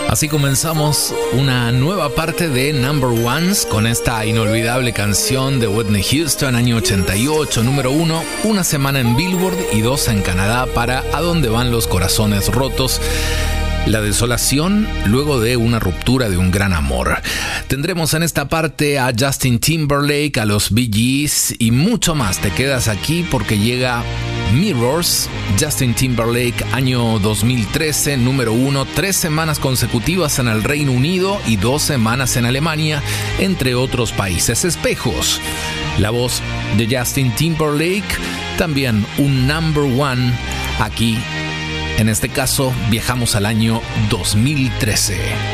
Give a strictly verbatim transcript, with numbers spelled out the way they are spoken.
Así comenzamos una nueva parte de Number Ones con esta inolvidable canción de Whitney Houston, año ochenta y ocho, número uno, una semana en Billboard y dos en Canadá para A Dónde Van los Corazones Rotos. La desolación luego de una ruptura de un gran amor. Tendremos en esta parte a Justin Timberlake, a los Bee Gees y mucho más. Te quedas aquí porque llega Mirrors, Justin Timberlake, año dos mil trece, número uno, tres semanas consecutivas en el Reino Unido y dos semanas en Alemania, entre otros países. Espejos, la voz de Justin Timberlake, también un number one aquí. En este caso, viajamos al año dos mil trece.